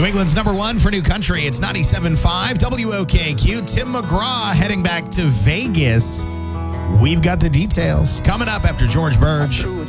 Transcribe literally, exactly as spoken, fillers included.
New England's number one for new country. It's ninety-seven point five W O K Q. Tim McGraw heading back to Vegas. We've got the details coming up after George Burge.